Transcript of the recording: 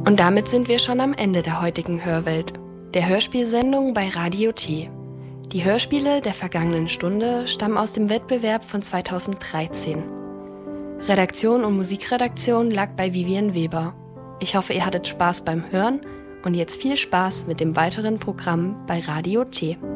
Und damit sind wir schon am Ende der heutigen Hörwelt, der Hörspielsendung bei Radio T. Die Hörspiele der vergangenen Stunde stammen aus dem Wettbewerb von 2013. Redaktion und Musikredaktion lag bei Vivian Weber. Ich hoffe, ihr hattet Spaß beim Hören und jetzt viel Spaß mit dem weiteren Programm bei Radio T.